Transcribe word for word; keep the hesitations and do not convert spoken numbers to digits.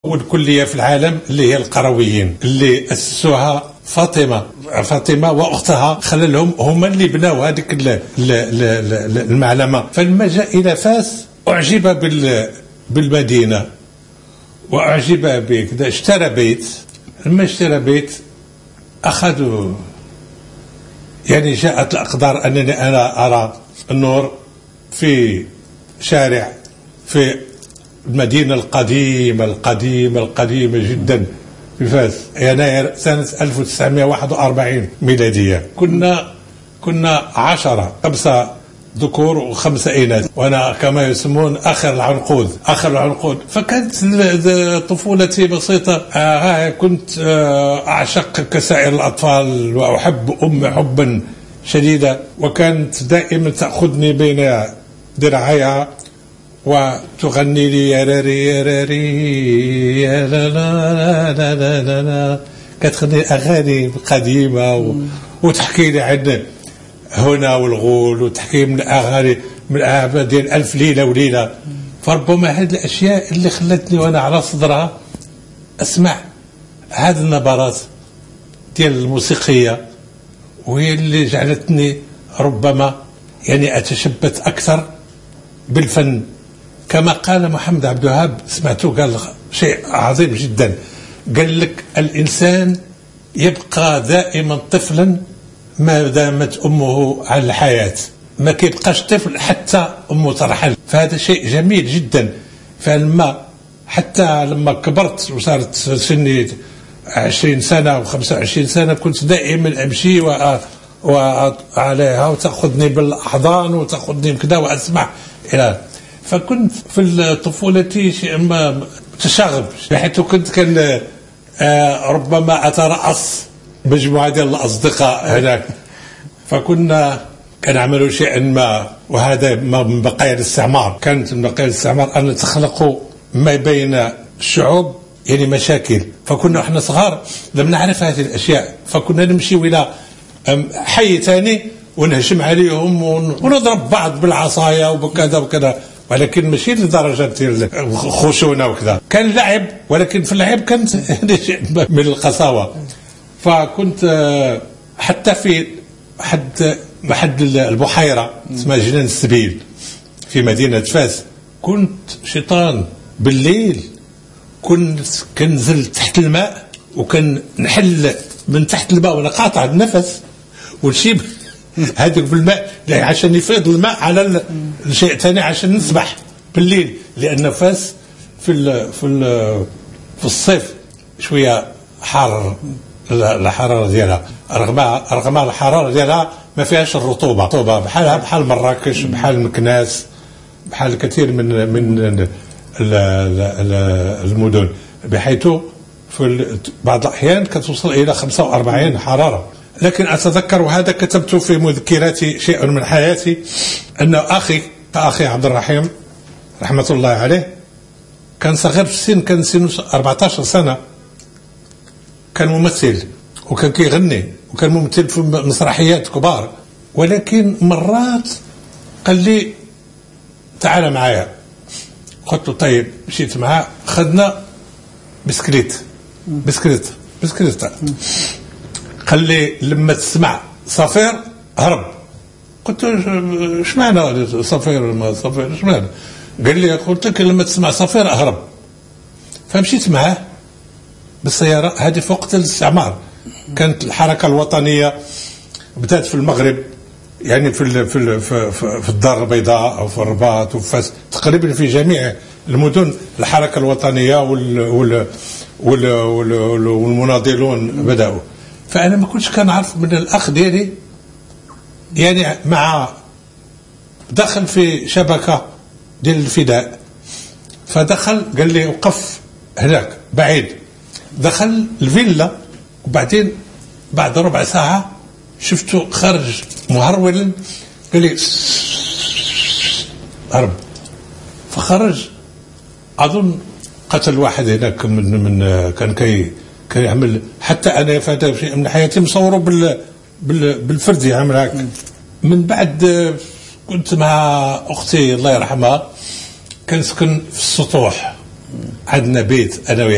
أول كلية في العالم اللي هي القرويين اللي أسسوها فاطمة فاطمة وأختها خلالهم هما اللي بناو هذيك المعلمة. فلما جاء إلى فاس أعجب بالمدينة وأعجب بكذا، اشترى بيت. لما اشترى بيت أخذوا، يعني جاءت الأقدار أنني أنا أرى النور في شارع في المدينة القديمة القديمة القديمة جدا في فاس، يناير سنة ألف وتسعمائة وواحد وأربعين ميلادية. كنا كنا عشرة، خمسة ذكور وخمسة إناث، وأنا كما يسمون آخر العنقود آخر العنقود. فكانت طفولتي بسيطة. آه كنت آه أعشق كسائر الأطفال وأحب أمي حبا شديدا، وكانت دائما تأخذني بين ذراعيها وتغني لي يا راري يا راري يا لا لا لا لا لا لا، كتغني أغاني قديمة و... وتحكي لي عن هنا والغول، وتحكي من أغاني من أعمال ديال ألف ليلة وليلة. فربما هذه الأشياء اللي خلتني وأنا على صدرها أسمع هذه النبرات ديال الموسيقية، وهي اللي جعلتني ربما يعني أتشبث أكثر بالفن. كما قال محمد عبد الوهاب، سمعته قال شيء عظيم جدا، قال لك الإنسان يبقى دائما طفلا ما دامت أمه على الحياة، ما كيبقاش طفل حتى أمه ترحل. فهذا شيء جميل جدا. فلما حتى لما كبرت وصارت سني عشرين سنة وخمسة وعشرين سنة كنت دائما أمشي وعليها وتأخذني بالأحضان وتأخذني كذا وأسمع إلى. فكنت في طفولتي متشاغب، بحيث كنت كان ربما أترأس مجموعة ديال الأصدقاء هناك. فكنا كنعملوا شيئا ما، وهذا من بقايا الاستعمار. كانت من بقايا الاستعمار أن تخلقوا ما بين الشعوب يعني مشاكل. فكنا احنا صغار لم نعرف هذه الأشياء، فكنا نمشي إلى حي ثاني ونهجم عليهم ونضرب بعض بالعصاية وبكذا وكذا، ولكن ماشي لدرجة الخشونة وكذا. كان لعب، ولكن في اللعب كانت من القساوة. فكنت حتى في حد محد البحيرة اسمها جنان السبيل في مدينة فاس، كنت شيطان بالليل. كنت كنزل تحت الماء وكان نحل من تحت الماء وانا قاطع النفس ونشيب هذاك بالماء عشان يفيض الماء على الشيء ثاني عشان نسبح بالليل. لأن فاس في ال في ال في الصيف شوية حار، الحرارة ديالها رغم رغم الحرارة ديالها ما فيهاش الرطوبة، رطوبة بحالها بحال مراكش، بحال مكناس، بحال كثير من من المدن، بحيث في بعض الأحيان كتوصل إلى خمسة وأربعين حرارة. لكن أتذكر، وهذا كتبت في مذكراتي شيء من حياتي، أن أخي أخي عبد الرحيم رحمة الله عليه كان صغير في السن، كان سنه أربعة عشر سنة، كان ممثل وكان كيغني وكان ممثل في مسرحيات كبار. ولكن مرات قال لي تعال معايا، قلت له طيب. مشيت معاه، خدنا بسكليت بسكليت بسكليت قال لي لما تسمع صفير هرب. قلت له اش معنى صفير ما صفير اش معنى؟ قال لي قلت لك لما تسمع صفير اهرب. فمشيت معاه بالسيارة. هذه في وقت الاستعمار، كانت الحركة الوطنية بدأت في المغرب، يعني في في في, في الدار البيضاء أو في الرباط وفي فاس، تقريبا في جميع المدن الحركة الوطنية وال وال وال وال والمناضلون بدأوا. فأنا ما كنتش كنعرف من الأخ ديالي، يعني مع دخل في شبكة ديال الفداء. فدخل قال لي وقف هناك بعيد، دخل الفيلا، وبعدين بعد ربع ساعة شفته خرج مهرولا، قال لي هرب. فخرج، أظن قتل واحد هناك من من كان كي كان يعمل. حتى أنا في هذا شيء من حياتي مصوره بال بالفرد يعمل هكا. من بعد كنت مع أختي الله يرحمها، كنسكن في السطوح، عندنا بيت أنا